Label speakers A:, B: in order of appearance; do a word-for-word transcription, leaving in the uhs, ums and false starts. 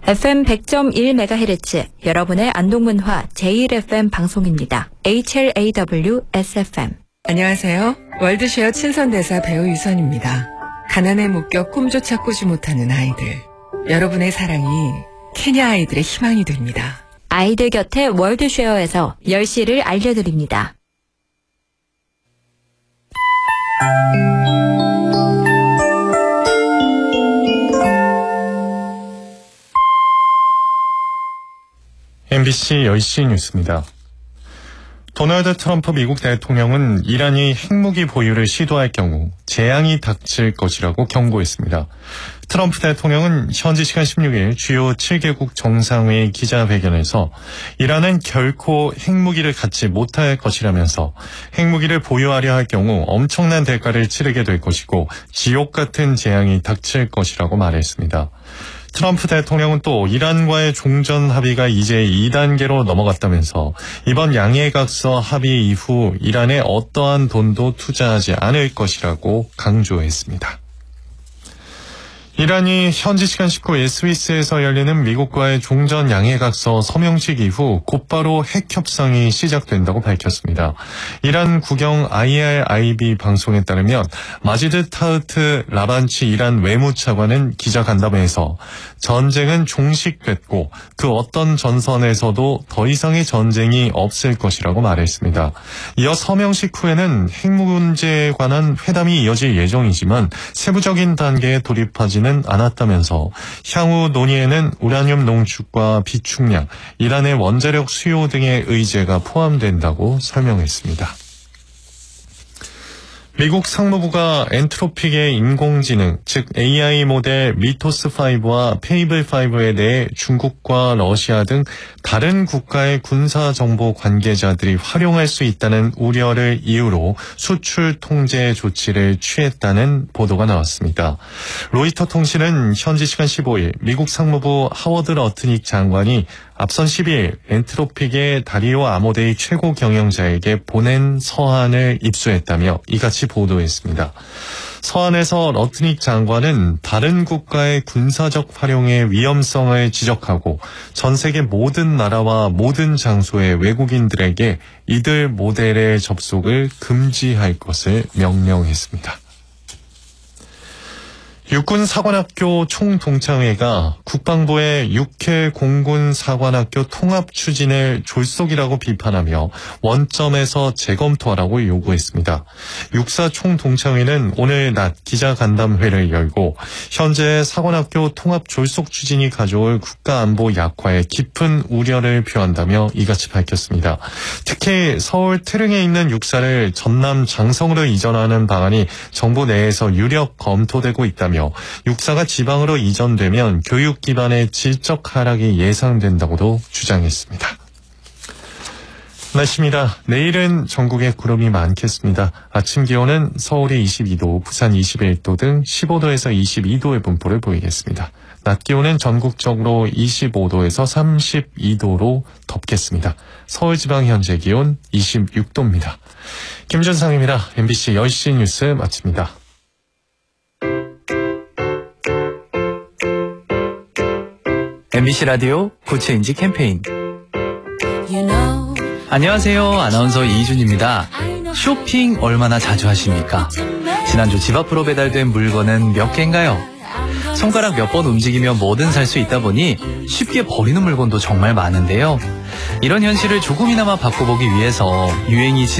A: 에프엠 백 점 일 메가헤르츠 여러분의 안동문화 제일 에프엠 방송입니다. 에이치엘에이더블유-에스에프엠.
B: 안녕하세요. 월드쉐어 친선대사 배우 유선입니다. 가난에 묶여 꿈조차 꾸지 못하는 아이들. 여러분의 사랑이 케냐 아이들의 희망이 됩니다.
A: 아이들 곁에 월드쉐어에서 열 시를 알려드립니다.
C: 엠비씨 열 시 뉴스입니다. 도널드 트럼프 미국 대통령은 이란이 핵무기 보유를 시도할 경우 재앙이 닥칠 것이라고 경고했습니다. 트럼프 대통령은 현지 시간 십육 일 주요 칠 개국 정상회의 기자회견에서 이란은 결코 핵무기를 갖지 못할 것이라면서 핵무기를 보유하려 할 경우 엄청난 대가를 치르게 될 것이고 지옥 같은 재앙이 닥칠 것이라고 말했습니다. 트럼프 대통령은 또 이란과의 종전 합의가 이제 이 단계로 넘어갔다면서 이번 양해각서 합의 이후 이란에 어떠한 돈도 투자하지 않을 것이라고 강조했습니다. 이란이 현지 시간 십구 일 스위스에서 열리는 미국과의 종전 양해각서 서명식 이후 곧바로 핵 협상이 시작된다고 밝혔습니다. 이란 국영 아이알아이비 방송에 따르면 마지드 타흐트 라반치 이란 외무차관은 기자간담회에서 전쟁은 종식됐고 그 어떤 전선에서도 더 이상의 전쟁이 없을 것이라고 말했습니다. 이어 서명식 후에는 핵 문제에 관한 회담이 이어질 예정이지만 세부적인 단계에 돌입하지는 않았다면서 향후 논의에는 우라늄 농축과 비축량, 이란의 원자력 수요 등의 의제가 포함된다고 설명했습니다. 미국 상무부가 엔트로픽의 인공지능, 즉 에이아이 모델 미토스 파이브와 페이블 파이브에 대해 중국과 러시아 등 다른 국가의 군사정보 관계자들이 활용할 수 있다는 우려를 이유로 수출 통제 조치를 취했다는 보도가 나왔습니다. 로이터 통신은 현지 시간 십오 일 미국 상무부 하워드 러트닉 장관이 앞선 십이 일 엔트로픽의 다리오 아모데이 최고 경영자에게 보낸 서한을 입수했다며 이같이 보도했습니다. 서한에서 러트닉 장관은 다른 국가의 군사적 활용의 위험성을 지적하고 전 세계 모든 나라와 모든 장소의 외국인들에게 이들 모델의 접속을 금지할 것을 명령했습니다. 육군사관학교 총동창회가 국방부의 육 회 공군사관학교 통합 추진을 졸속이라고 비판하며 원점에서 재검토하라고 요구했습니다. 육사 총동창회는 오늘 낮 기자간담회를 열고 현재 사관학교 통합 졸속 추진이 가져올 국가안보 약화에 깊은 우려를 표한다며 이같이 밝혔습니다. 특히 서울 태릉에 있는 육사를 전남 장성으로 이전하는 방안이 정부 내에서 유력 검토되고 있다며 육사가 지방으로 이전되면 교육 기반의 질적 하락이 예상된다고도 주장했습니다. 날씨입니다. 내일은 전국에 구름이 많겠습니다. 아침 기온은 서울이 이십이 도, 부산 이십일 도 등 십오 도에서 이십이 도의 분포를 보이겠습니다. 낮 기온은 전국적으로 이십오 도에서 삼십이 도로 덥겠습니다. 서울 지방 현재 기온 이십육 도입니다. 김준상입니다. 엠비씨 열 시 뉴스 마칩니다.
D: 엠비씨 라디오 구체인지 캠페인. 안녕하세요. 아나운서 이희준입니다. 쇼핑 얼마나 자주 하십니까? 지난주 집 앞으로 배달된 물건은 몇 개인가요? 손가락 몇 번 움직이면 뭐든 살 수 있다 보니 쉽게 버리는 물건도 정말 많은데요. 이런 현실을 조금이나마 바꿔보기 위해서 유행이